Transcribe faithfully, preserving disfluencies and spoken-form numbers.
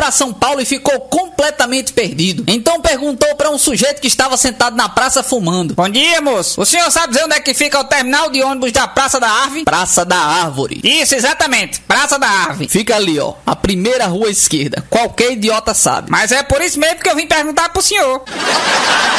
pra São Paulo e ficou completamente perdido. Então perguntou pra um sujeito que estava sentado na praça fumando: Bom dia, moço. O senhor sabe dizer onde é que fica o terminal de ônibus da Praça da Árvore? Praça da Árvore. Isso, exatamente. Praça da Árvore. Fica ali, ó. A primeira rua esquerda. Qualquer idiota sabe. Mas é por isso mesmo que eu vim perguntar pro senhor.